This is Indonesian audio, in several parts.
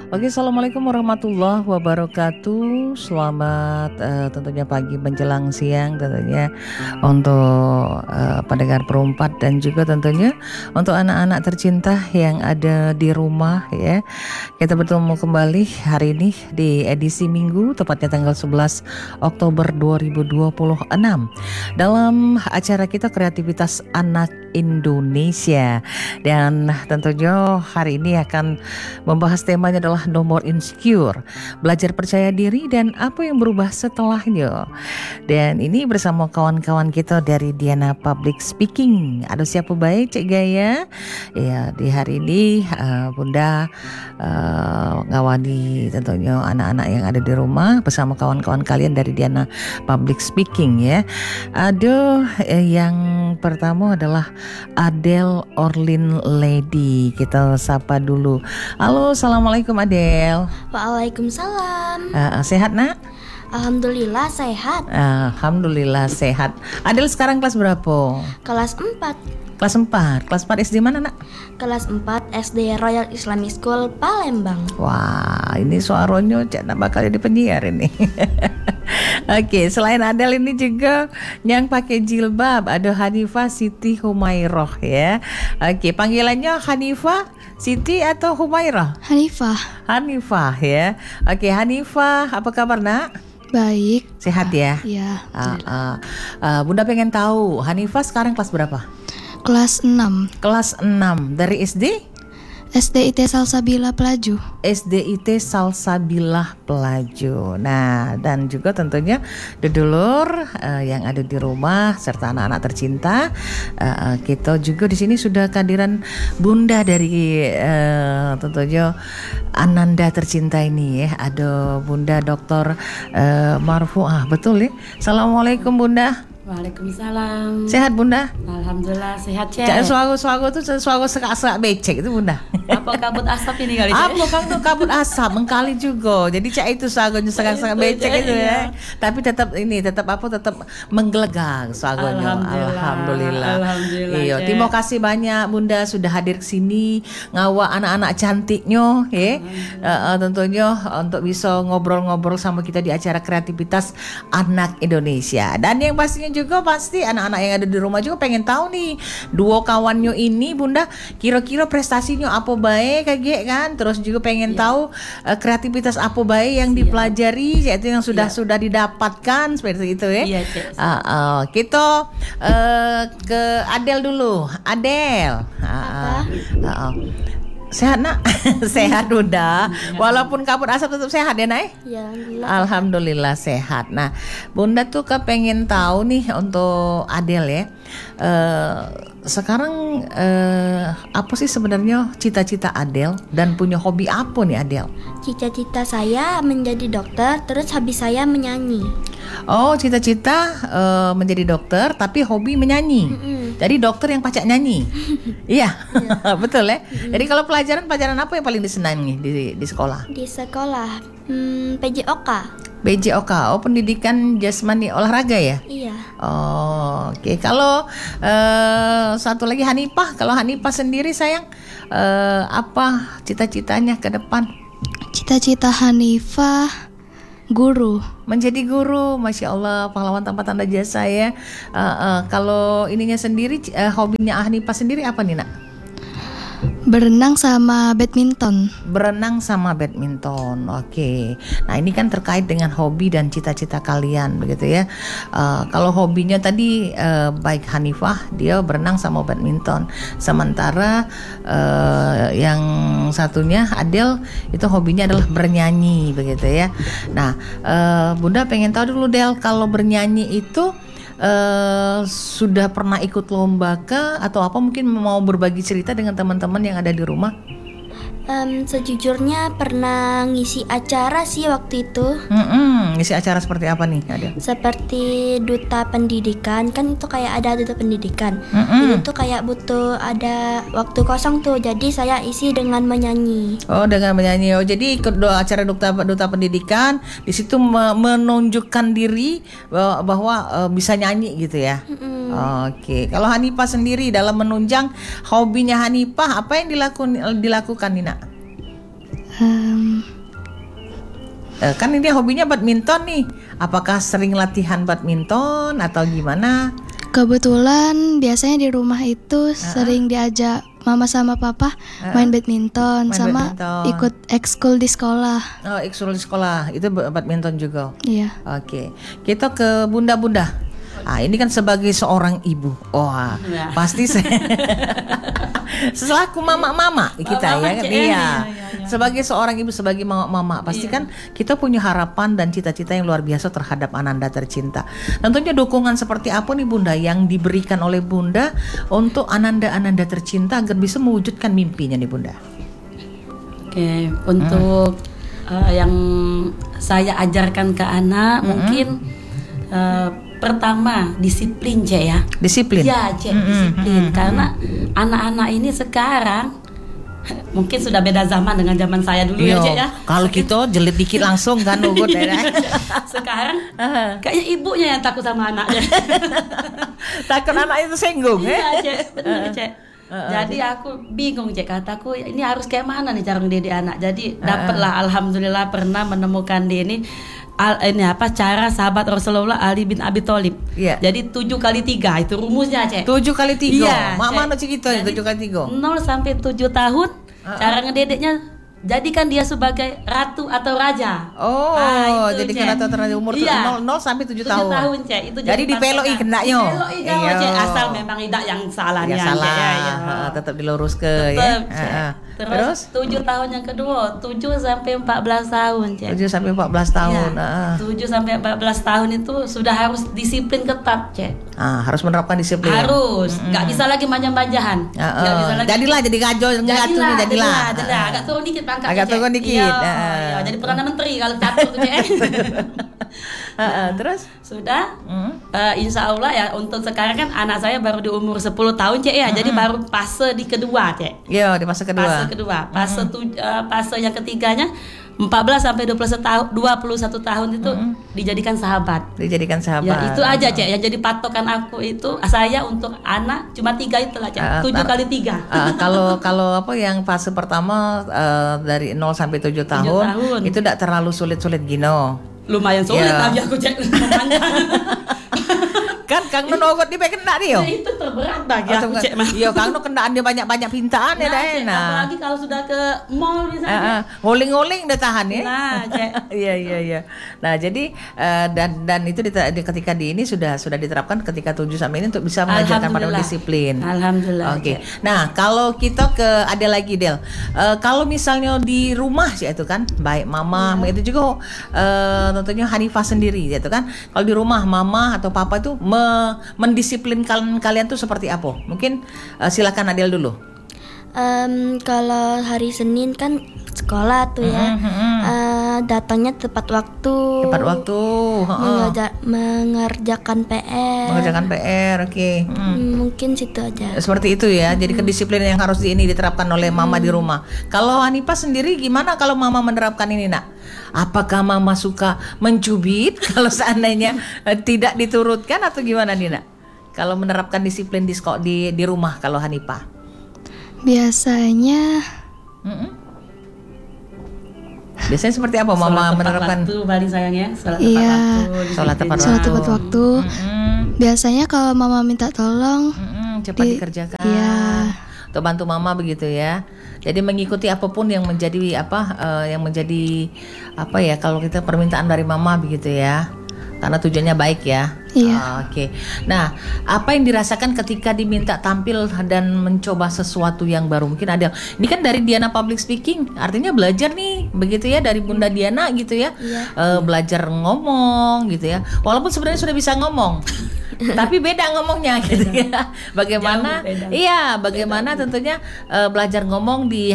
Oke, assalamualaikum warahmatullahi wabarakatuh. Selamat tentunya pagi menjelang siang tentunya untuk pendengar perempat dan juga tentunya untuk anak-anak tercinta yang ada di rumah ya. Kita bertemu kembali hari ini di edisi Minggu tepatnya tanggal 11 Oktober 2026 dalam acara kita Kreativitas Anak Indonesia, dan tentunya hari ini akan membahas temanya adalah nomor insecure, belajar percaya diri dan apa yang berubah setelahnya. Dan ini bersama kawan-kawan kita dari Diana Public Speaking. Ada siapa baik Cik Gaya? Ya, di hari ini Bunda ngawani tentunya anak-anak yang ada di rumah bersama kawan-kawan kalian dari Diana Public Speaking ya. Ada yang pertama adalah Adele Orlin Lady. Kita sapa dulu. Halo, assalamualaikum Adele. Waalaikumsalam. Sehat nak? Alhamdulillah sehat. Alhamdulillah sehat. Adele sekarang kelas berapa? Kelas 4. Kelas 4. Kelas 4 SD mana nak? Kelas 4 SD Royal Islamic School Palembang. Wah, ini suaranya cak nak bakal jadi penyiar ini. Oke, selain Adele ini juga yang pakai jilbab ada Hanifah Siti Humairah ya. Oke, panggilannya Hanifah Siti atau Humairah? Hanifah. Hanifah ya. Oke, Hanifah, apa kabar nak? Baik. Sehat ya? Ya. Bunda pengen tahu Hanifah sekarang kelas berapa? Kelas 6. Kelas 6 dari SD? SDIT Salsabila Pelaju. SDIT Salsabilah Pelaju. Nah, dan juga tentunya dedulur yang ada di rumah serta anak-anak tercinta. Kita juga di sini sudah kehadiran Bunda dari tentunya Ananda tercinta ini ya. Ada Bunda Dr. Marfuah, betul ya? Assalamualaikum Bunda. Waalaikumsalam. Sehat Bunda? Alhamdulillah sehat Cek. Cak suago tuh suago serak-serak becek itu Bunda. Apa kabut asap ini kali Cek? Apa kan tuh kabut asap mengkali juga. Jadi Cak itu suagonya serak-serak becek itu ya. Tapi tetap menggelegar suagonya. Alhamdulillah. Iya, terima kasih banyak Bunda sudah hadir ke sini ngawak anak-anak cantiknya ya. Tentunya untuk bisa ngobrol-ngobrol sama kita di acara Kreativitas Anak Indonesia. Dan yang pastinya juga pasti anak-anak yang ada di rumah juga pengen tahu nih duo kawannya ini Bunda kira-kira prestasinya apa baik kayak kan, terus juga pengen tahu kreativitas apa baik yang dipelajari yaitu yang sudah didapatkan seperti itu ya. Iya, Kita ke Adele dulu. Adele. Sehat nak? Sehat Bunda. Walaupun kabut asap tetap sehat ya nak? Ya, Alhamdulillah sehat. Nah, Bunda tuh kepengen tahu nih untuk Adele ya. Sekarang apa sih sebenarnya cita-cita Adele dan punya hobi apa nih Adele? cita-cita saya menjadi dokter, terus hobi saya menyanyi. Oh, cita-cita menjadi dokter tapi hobi menyanyi. Jadi dokter yang pacak nyanyi. Iya. Betul ya. Jadi kalau pelajaran apa yang paling disenangi di sekolah? Di sekolah PJOK. BJOK, pendidikan jasmani olahraga ya? Iya. Oh, oke. Kalau satu lagi Hanifah, kalau Hanifah sendiri sayang apa cita-citanya ke depan? Cita-cita Hanifah guru. Menjadi guru, Masya Allah, pahlawan tanpa tanda jasa ya. Kalau ininya sendiri, hobinya Hanifah sendiri apa nih nak? Berenang sama badminton. Berenang sama badminton, oke. Nah ini kan terkait dengan hobi dan cita-cita kalian begitu ya. Kalau hobinya tadi baik Hanifah dia berenang sama badminton, sementara yang satunya Adele itu hobinya adalah bernyanyi begitu ya. Nah Bunda pengen tahu dulu Del, kalau bernyanyi itu sudah pernah ikut lomba kah atau apa, mungkin mau berbagi cerita dengan teman-teman yang ada di rumah? Sejujurnya pernah ngisi acara sih waktu itu. Ngisi acara seperti apa nih Adele? Seperti duta pendidikan, kan itu kayak ada duta pendidikan. Jadi itu kayak butuh ada waktu kosong tuh, jadi saya isi dengan menyanyi. Oh, dengan menyanyi. Oh, jadi ikut acara duta pendidikan, di situ menunjukkan diri bahwa bisa nyanyi gitu ya. Oke. Kalau Hanifah sendiri dalam menunjang hobinya Hanifah, apa yang dilakukan Nina? Kan ini hobinya badminton nih. Apakah sering latihan badminton atau gimana? Kebetulan biasanya di rumah itu sering diajak mama sama papa main badminton, Main sama badminton. ikut ekskul di sekolah. Oh, ekskul di sekolah itu badminton juga. Iya. Oke, kita ke bunda-bunda. Ini kan sebagai seorang ibu, Ya. pasti selaku mama-mama kita Mama, ya kan, Cek. iya. Iya. Sebagai seorang ibu, sebagai mama, pasti kan kita punya harapan dan cita-cita yang luar biasa terhadap Ananda tercinta. Tentunya dukungan seperti apa nih Bunda yang diberikan oleh Bunda untuk Ananda tercinta agar bisa mewujudkan mimpinya nih Bunda? Oke, untuk yang saya ajarkan ke anak mungkin pertama disiplin, Cek ya. Disiplin. Ya, Cek, disiplin. Karena anak-anak ini sekarang mungkin sudah beda zaman dengan zaman saya dulu ya, Cek ya. Kalau kita jelit dikit langsung kan ugut ya. Sekarang kayaknya ibunya yang takut sama anaknya. Takut anak itu singgung Iya, Cek, benar, Cek. Jadi aku bingung, Cek, kataku ini harus kayak mana nih cara mendidik anak. Jadi dapatlah alhamdulillah pernah menemukan dia ini cara sahabat Rasulullah Ali bin Abi Thalib. Iya. Jadi 7 kali 3 itu rumusnya, Cek. 7 kali 3. Iya, Mana Cek. cerita ya 7 kali 3? 0 sampai 7 tahun cara ngedidiknya jadikan dia sebagai ratu atau raja. Oh, itu, jadi Cek. kena rata-rata umur Iya. 0 sampai 7 7 tahun. tahun, Cek. Itu Jadi dipeloi patokan. kenaknya. Dipeloi kamu, Iya. Cek, asal memang tidak yang salah Ya nih, salah. Cek, ya. Tetap dilurus ke ya. Tetep, Cek. Heeh. Terus 7 tahun yang kedua 7 sampai 14 tahun, Cek. 7 sampai 14 tahun. Ya, 7 sampai 14 tahun itu sudah harus disiplin ketat, Cek. Harus menerapkan disiplin. Harus, nggak bisa lagi manjang-manjahan. Nggak bisa lagi. Jadilah jadi gajo jadilah. Agak turun dikit pangkatnya, Agak Cek. turun dikit. Iya, jadi perdana menteri kalau catur tuh, Cek. Terus Sudah, insya Allah ya untuk sekarang kan anak saya baru di umur 10 tahun, Cek ya. Jadi baru fase di kedua, Cek. Iya, di masa kedua. Fase yang ketiganya 14 sampai 21 tahun itu dijadikan sahabat. Dijadikan sahabat. Ya itu aja, Cek. Yang jadi patokan aku itu saya untuk anak cuma 3 itulah, Cek. 7 kali 3. Kalau apa yang fase pertama dari 0 sampai 7 tahun, tahun. itu tidak terlalu sulit-sulit gino. Lumayan sulit Ya. tapi aku, Cek, memanjang. Kan Kang Nun ogot di kena dia. Nah, itu terberat bagi aku, Cek, mah. Iya, Kang Nun kendaan dia banyak-banyak pintaan ya Nah, dah Cek, enak. apalagi kalau sudah ke mall misalnya. Ngoling-ngoling udah tahan ya. Nah, Cek. Iya. Nah, jadi dan itu ketika di ini sudah diterapkan ketika 7 sampai ini untuk bisa mengajarkan pada Alhamdulillah. disiplin. Alhamdulillah. Oke. Cek. Nah, kalau kita ada lagi Del. Kalau misalnya di rumah sih itu kan baik mama itu juga tentunya Hanifah sendiri gitu kan. Kalau di rumah mama atau papa itu mendisiplinkan kalian tuh seperti apa? Mungkin silakan Adel dulu. Kalau hari Senin kan sekolah tuh ya, datangnya tepat waktu. Tepat waktu. Mengerjakan PR. Mengerjakan PR, oke. Mungkin situ aja. Seperti itu ya. Jadi kedisiplinan yang harus diterapkan oleh mama di rumah. Kalau Hanifah sendiri gimana kalau mama menerapkan ini, Nak? Apakah mama suka mencubit kalau seandainya tidak diturutkan atau gimana nih, Nak? Kalau menerapkan disiplin di rumah kalau Hanifah? Biasanya Biasanya seperti apa mama menerapkan? Waktu paling sayang ya, sholat Iya. tepat waktu. sholat tepat waktu. Biasanya kalau mama minta tolong, Cepat dikerjakan. Iya. Untuk bantu mama begitu ya. Jadi mengikuti apapun yang menjadi kalau kita permintaan dari mama begitu ya. Karena tujuannya baik ya. Iya. Oke. Nah, apa yang dirasakan ketika diminta tampil dan mencoba sesuatu yang baru? Mungkin ada. Ini kan dari Diana Public Speaking, artinya belajar nih, begitu ya dari Bunda Diana gitu ya. Iya. Belajar ngomong gitu ya. Walaupun sebenarnya sudah bisa ngomong. Tapi beda ngomongnya gitu ya. Bagaimana? Jauh beda. Iya, bagaimana tentunya belajar ngomong di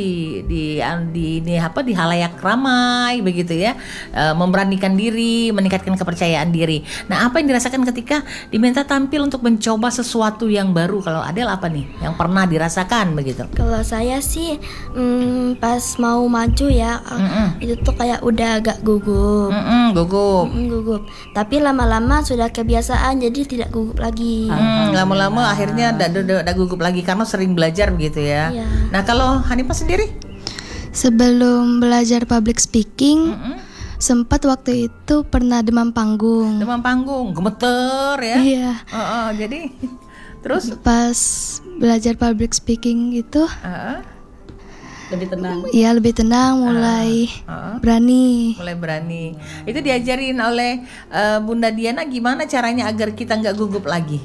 halayak ramai begitu ya. Memberanikan diri, meningkatkan kepercayaan diri. Nah, apa yang dirasakan ketika diminta tampil untuk mencoba sesuatu yang baru? Kalau Adel apa nih yang pernah dirasakan begitu? Kalau saya sih pas mau maju ya, itu tuh kayak udah agak gugup. Gugup. Gugup. Tapi lama-lama sudah kebiasaan jadi tidak gugup lagi. Lama-lama akhirnya udah gugup lagi karena sering belajar begitu ya. Iya. Nah, kalau Hanifah sendiri? Sebelum belajar public speaking, sempat waktu itu pernah demam panggung. Demam panggung, gemeter ya. Iya. Jadi terus Pas belajar public speaking itu, Lebih tenang. ya lebih tenang, mulai berani. mulai berani. Itu diajarin oleh Bunda Diana gimana caranya agar kita nggak gugup lagi.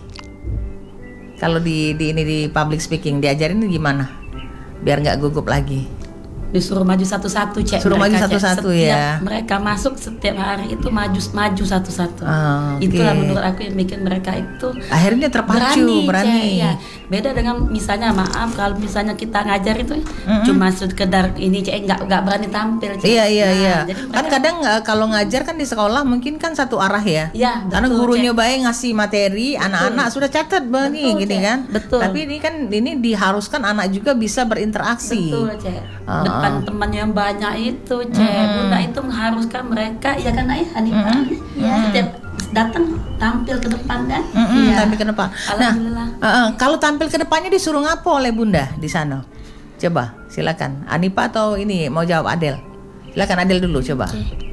Kalau di public speaking diajarin gimana biar nggak gugup lagi. Disuruh maju satu-satu, Cek. Suruh maju Mereka, Cek. satu-satu, Setiap ya. mereka masuk setiap hari itu maju satu-satu. Oke. Itulah menurut aku yang bikin mereka itu Akhirnya terpacu, berani. Cek, ya. Beda dengan misalnya maaf kalau misalnya kita ngajar itu cuma sekedar ini, Cek, nggak berani tampil, Cek. Iya. Jadi Kan kadang kalau ngajar kan di sekolah mungkin kan satu arah ya. Iya, Karena betul, gurunya Cek. baik ngasih materi, anak-anak sudah catat begini Betul, gini Cek. kan. Betul. Tapi ini diharuskan anak juga bisa berinteraksi. Betul, Cek. Depan temannya yang banyak itu, Cek. Bunda itu mengharuskan mereka, ya kan, Ayah Hanifah? Ya, setiap datang tampil ke depan kan? Iya. Tampil ke depan. Alhamdulillah. Nah, kalau tampil ke depannya disuruh ngapo oleh Bunda di sana? Coba, silakan. Anipa atau ini mau jawab Adel? Silakan Adel dulu coba.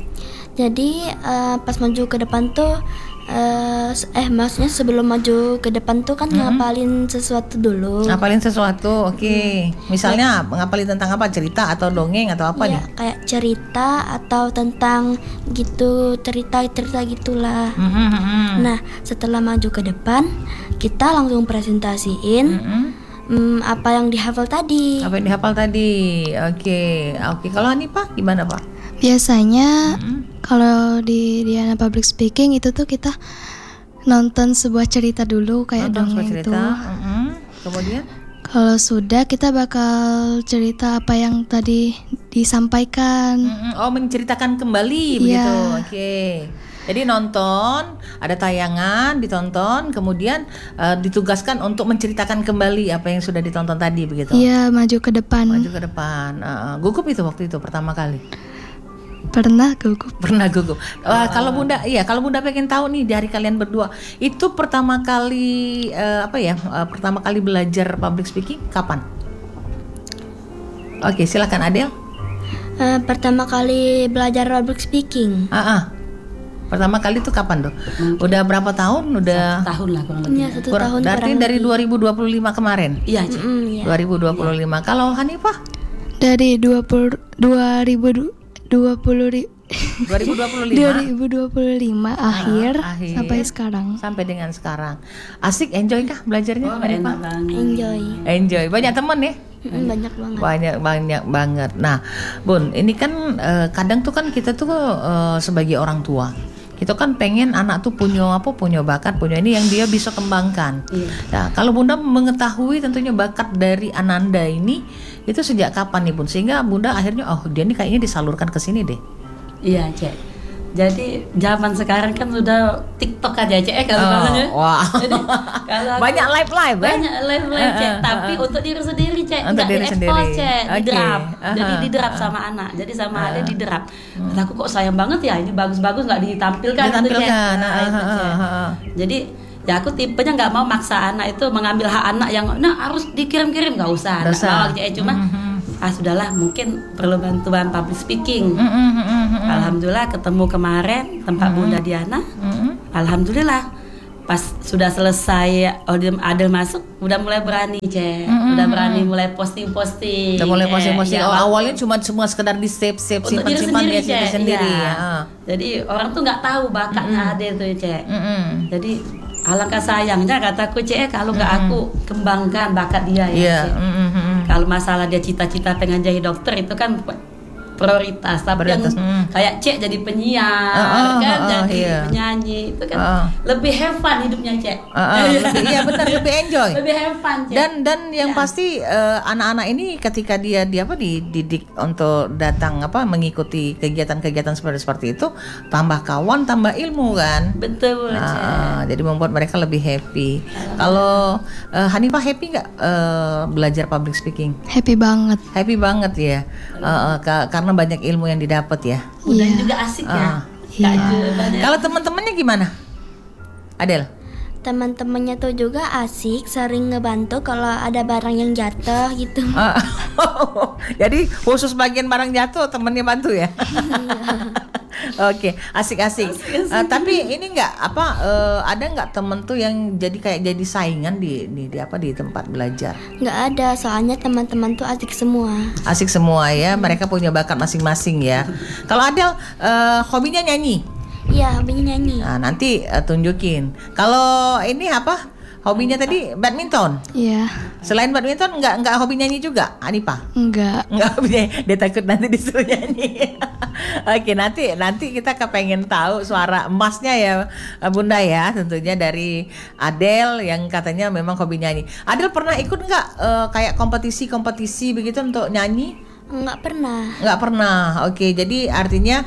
Jadi pas maju ke depan tuh maksudnya sebelum maju ke depan tuh kan ngapalin sesuatu dulu. Ngapalin sesuatu, oke. Misalnya ngapalin tentang apa? Cerita atau dongeng atau apa Ya, nih? kayak cerita atau tentang gitu, cerita gitulah. Nah, setelah maju ke depan, kita langsung presentasiin apa yang dihafal tadi. Apa yang dihafal tadi? Oke. Kalau Anipa gimana Pak? Biasanya kalau di Diana Public Speaking itu tuh kita nonton sebuah cerita dulu kayak Nonton sebuah dongeng cerita. itu. Kemudian? Kalau sudah kita bakal cerita apa yang tadi disampaikan. Oh, menceritakan kembali begitu. Oke. Jadi nonton, ada tayangan, ditonton, kemudian ditugaskan untuk menceritakan kembali apa yang sudah ditonton tadi begitu. Iya, maju ke depan. Maju ke depan. Gugup itu waktu itu pertama kali. Pernah gugup. Pernah gugup. Kalau Bunda pengen tahu nih dari kalian berdua, itu pertama kali pertama kali belajar public speaking kapan? Oke, silakan Adel. Pertama kali belajar public speaking. Pertama kali tuh kapan tuh? Udah berapa tahun? Udah Tahun lah kurang lebih. Ya, 1 tahun. berarti dari 2025 kemarin. Iya, Cek. Ya. 2025. Kalau Hanifah? Dari 2025 akhir sampai sekarang. Sampai dengan sekarang. Asik, enjoy kah belajarnya? Enak banget. Enjoy. Banyak temen ya? Banyak banget. Banyak banget. Nah, Bun, ini kan kadang tuh kan kita tuh sebagai orang tua, kita kan pengen anak tuh punya bakat, punya ini yang dia bisa kembangkan. Nah, kalau Bunda mengetahui tentunya bakat dari Ananda ini itu sejak kapan nih Bun? Sehingga Bunda akhirnya dia ini kayaknya disalurkan ke sini deh. Iya, Cek. Jadi zaman sekarang kan sudah TikTok aja, Cek, kalau bahasanya. Wah. Jadi kalau aku- Banyak live ya? banyak live Cek, tapi untuk diri sendiri, Cek, Untuk nggak diri di-expose, sendiri. Cek, Oke. diderap. Jadi diderap sama anak. Jadi sama ada diderap. Kata aku kok sayang banget ya, ini bagus-bagus nggak ditampilkan, gitu, Cek. Ditampilkan. Itu, Cek. Jadi ya aku tipenya nggak mau maksa anak itu mengambil hak anak yang harus dikirim-kirim, nggak usah. Nggak usah. Mau, Cek, cuma sudahlah, mungkin perlu bantuan public speaking. Alhamdulillah ketemu kemarin tempat Bunda Diana. Alhamdulillah pas sudah selesai Adel masuk udah mulai berani, Cek. Udah berani mulai posting-posting. Udah mulai posting-posting. Ya, Awalnya cuma semua sekedar di save untuk diri simpan sendiri, dia Cek. sendiri. Iya. Ya. Jadi orang tuh nggak tahu bakatnya Adel tuh, Cek. Jadi alangkah sayangnya kataku, Cek, kalau nggak aku kembangkan bakat dia ya, Iya. Cek. Kalau masalah dia cita-cita pengen jadi dokter itu kan prioritas, tapi Prioritas, yang kayak Cek jadi penyiar kan, jadi iya. penyanyi itu kan lebih have fun hidupnya, Cek. Iya benar, lebih enjoy. Lebih have fun, Cek. Dan yang pasti anak-anak ini ketika dia dididik untuk datang mengikuti kegiatan-kegiatan seperti itu, tambah kawan, tambah ilmu kan. Betul, Cek. Jadi membuat mereka lebih happy. Kalau Hanifah happy nggak belajar public speaking? Happy banget. Happy banget ya, karena banyak ilmu yang didapat ya. Udah juga asik ya. Kalau teman-temannya gimana, Adel? teman-temannya tuh juga asik, sering ngebantu kalau ada barang yang jatuh gitu. Jadi khusus bagian barang jatuh temennya bantu ya. Oke, asik-asik. Tapi ini ada nggak temen tuh yang jadi saingan di tempat belajar? Nggak ada, soalnya teman-teman tuh asik semua. Asik semua ya, mereka punya bakat masing-masing ya. Kalau Adel hobinya nyanyi? Iya, hobinya nyanyi. Nah, nanti tunjukin. Kalau ini hobinya tadi badminton? Iya. Selain badminton nggak hobi nyanyi juga, Anipa? Enggak. Nggak hobi nyanyi. Dia takut nanti disuruh nyanyi. Oke, nanti kita kepengen tahu suara emasnya ya, Bunda ya, tentunya dari Adel yang katanya memang hobi nyanyi. Adel pernah ikut nggak kayak kompetisi begitu untuk nyanyi? Nggak pernah. Nggak pernah. Oke, jadi artinya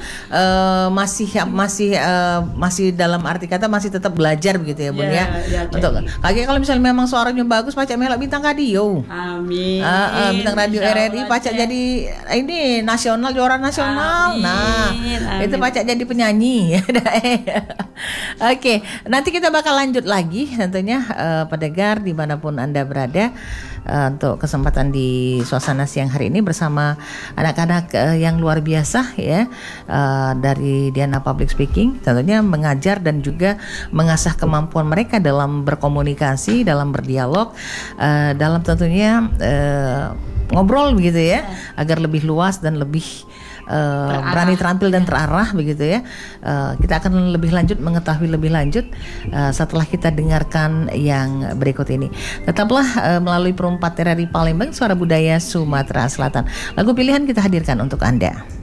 masih dalam arti kata masih tetap belajar begitu ya, Bun ya. Untuk kayak kalau misalnya memang suaranya bagus, Pacak melok bintang radio. Amin. Bintang radio RRI Pacak jadi ini nasional, juara nasional. Amin. Itu Pacak jadi penyanyi. Oke, nanti kita bakal lanjut lagi tentunya pendengar dimanapun Anda berada. Untuk kesempatan di suasana siang hari ini bersama anak-anak yang luar biasa ya, dari Diana Public Speaking, tentunya mengajar dan juga mengasah kemampuan mereka dalam berkomunikasi, dalam berdialog, dalam tentunya ngobrol begitu ya, agar lebih luas dan lebih berani terampil dan terarah begitu ya. Kita akan lebih lanjut mengetahui lebih lanjut setelah kita dengarkan yang berikut ini. Tetaplah melalui Perumpat RRI Palembang, Suara Budaya Sumatera Selatan. Lagu pilihan kita hadirkan untuk Anda.